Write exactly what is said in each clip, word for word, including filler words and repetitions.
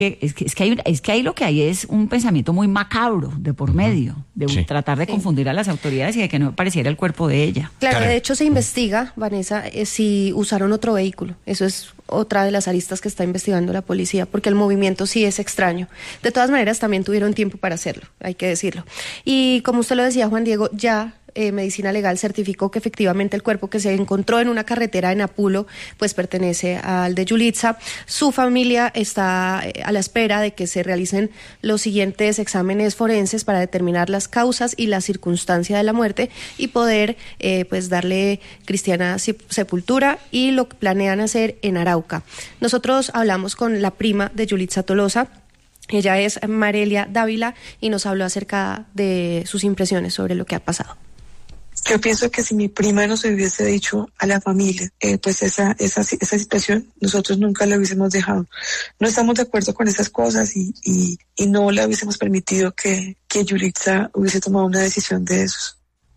Es que, es, que hay, es que ahí lo que hay es un pensamiento muy macabro de por medio, de sí. tratar de confundir a las autoridades y de que no pareciera el cuerpo de ella. Claro, de hecho se investiga, Vanessa, eh, si usaron otro vehículo. Eso es otra de las aristas que está investigando la policía, porque el movimiento sí es extraño. De todas maneras, también tuvieron tiempo para hacerlo, hay que decirlo. Y como usted lo decía, Juan Diego, ya... Eh, Medicina Legal certificó que efectivamente el cuerpo que se encontró en una carretera en Apulo pues pertenece al de Yulitza. Su familia está eh, a la espera de que se realicen los siguientes exámenes forenses para determinar las causas y la circunstancia de la muerte y poder eh, pues darle cristiana sepultura, y lo que planean hacer en Arauca. Nosotros hablamos con la prima de Yulitza Tolosa. Ella es Marelia Dávila y nos habló acerca de sus impresiones sobre lo que ha pasado. Yo pienso que si mi prima nos hubiese dicho a la familia, eh, pues esa, esa, esa situación, nosotros nunca la hubiésemos dejado. No estamos de acuerdo con esas cosas y, y, y no le hubiésemos permitido que, que Yulitza hubiese tomado una decisión de esos.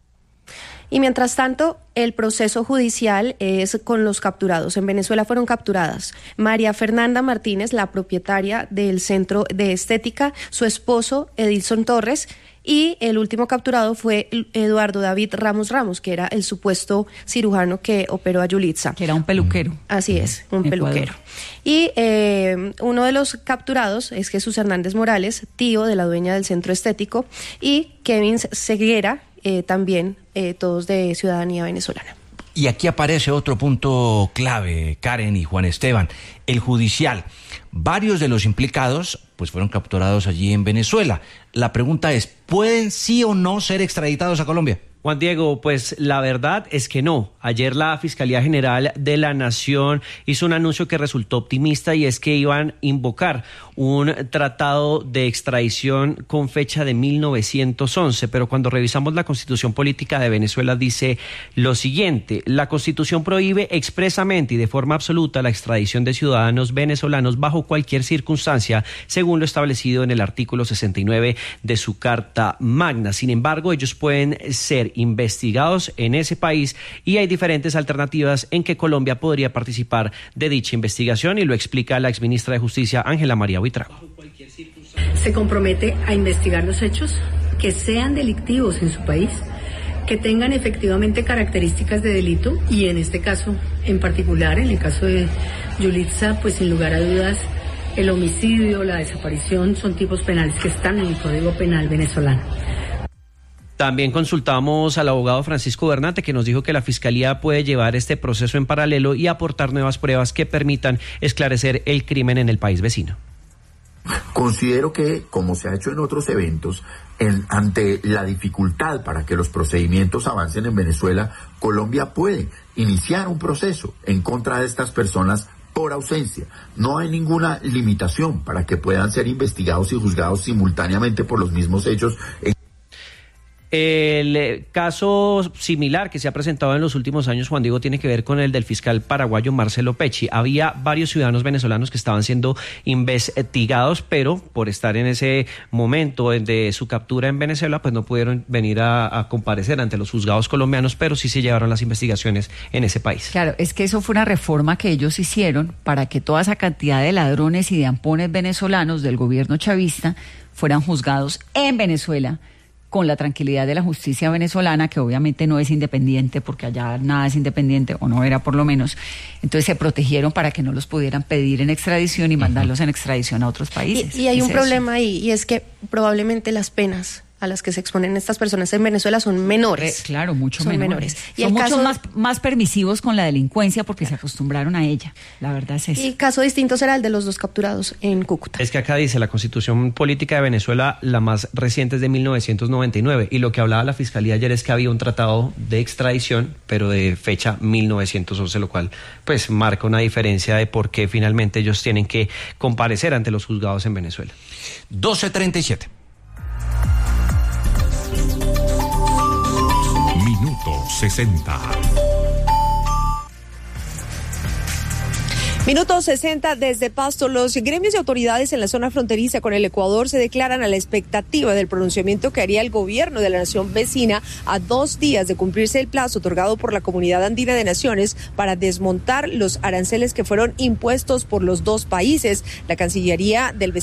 Y mientras tanto, el proceso judicial es con los capturados. En Venezuela fueron capturadas María Fernanda Martínez, la propietaria del Centro de Estética, su esposo Edilson Torres, y el último capturado fue Eduardo David Ramos Ramos, que era el supuesto cirujano que operó a Yulitza. Que era un peluquero. Así es, un Ecuador. peluquero. Y eh, uno de los capturados es Jesús Hernández Morales, tío de la dueña del Centro Estético, y Kevin Ceguera, eh, también eh, todos de ciudadanía venezolana. Y aquí aparece otro punto clave, Karen y Juan Esteban, el judicial. Varios de los implicados pues fueron capturados allí en Venezuela. La pregunta es, ¿pueden sí o no ser extraditados a Colombia? Juan Diego, pues la verdad es que no. Ayer la Fiscalía General de la Nación hizo un anuncio que resultó optimista, y es que iban a invocar un tratado de extradición con fecha de mil novecientos once, pero cuando revisamos la Constitución Política de Venezuela dice lo siguiente: la Constitución prohíbe expresamente y de forma absoluta la extradición de ciudadanos venezolanos bajo cualquier circunstancia, según lo establecido en el artículo sesenta y nueve de su Carta Magna. Sin embargo, ellos pueden ser investigados en ese país y hay diferentes alternativas en que Colombia podría participar de dicha investigación, y lo explica la exministra de Justicia, Ángela María Buitrago. Se compromete a investigar los hechos que sean delictivos en su país, que tengan efectivamente características de delito, y en este caso en particular, en el caso de Yulitza, pues sin lugar a dudas el homicidio, la desaparición son tipos penales que están en el Código Penal venezolano. También consultamos al abogado Francisco Bernate, que nos dijo que la Fiscalía puede llevar este proceso en paralelo y aportar nuevas pruebas que permitan esclarecer el crimen en el país vecino. Considero que, como se ha hecho en otros eventos, en, ante la dificultad para que los procedimientos avancen en Venezuela, Colombia puede iniciar un proceso en contra de estas personas por ausencia. No hay ninguna limitación para que puedan ser investigados y juzgados simultáneamente por los mismos hechos. El caso similar que se ha presentado en los últimos años, Juan Diego, tiene que ver con el del fiscal paraguayo Marcelo Pecci. Había varios ciudadanos venezolanos que estaban siendo investigados, pero por estar en ese momento de su captura en Venezuela, pues no pudieron venir a, a comparecer ante los juzgados colombianos, pero sí se llevaron las investigaciones en ese país. Claro, es que eso fue una reforma que ellos hicieron para que toda esa cantidad de ladrones y de ampones venezolanos del gobierno chavista fueran juzgados en Venezuela, con la tranquilidad de la justicia venezolana, que obviamente no es independiente, porque allá nada es independiente, o no era por lo menos. Entonces se protegieron para que no los pudieran pedir en extradición y mandarlos en extradición a otros países. Y, y hay un eso? problema ahí, y es que probablemente las penas a las que se exponen estas personas en Venezuela son menores. Eh, claro, mucho son menores. menores. Y son el caso, mucho más, más permisivos con la delincuencia porque se acostumbraron a ella. La verdad es eso. Y caso distinto será el de los dos capturados en Cúcuta. Es que acá dice la Constitución Política de Venezuela, la más reciente es de mil novecientos noventa y nueve, y lo que hablaba la Fiscalía ayer es que había un tratado de extradición, pero de fecha mil novecientos once, lo cual pues marca una diferencia de por qué finalmente ellos tienen que comparecer ante los juzgados en Venezuela. doce treinta y siete. Minuto sesenta. Minuto sesenta desde Pasto. Los gremios y autoridades en la zona fronteriza con el Ecuador se declaran a la expectativa del pronunciamiento que haría el gobierno de la nación vecina a dos días de cumplirse el plazo otorgado por la Comunidad Andina de Naciones para desmontar los aranceles que fueron impuestos por los dos países. La Cancillería del vecino